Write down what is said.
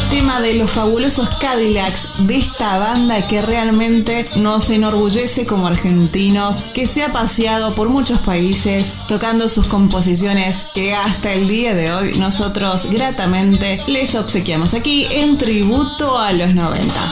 tema de los fabulosos Cadillacs, de esta banda que realmente nos enorgullece como argentinos, que se ha paseado por muchos países tocando sus composiciones que hasta el día de hoy nosotros gratamente les obsequiamos aquí en tributo a los 90.